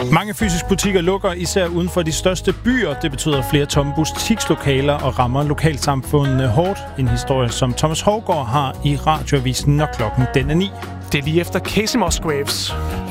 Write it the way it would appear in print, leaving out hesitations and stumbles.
Mange fysiske butikker lukker især uden for de største byer. Det betyder flere tomme butikslokaler og rammer lokalsamfundene hårdt. En historie, som Thomas Hougaard har i radioavisen, når klokken den er 9. Det er lige efter Casey Musgraves.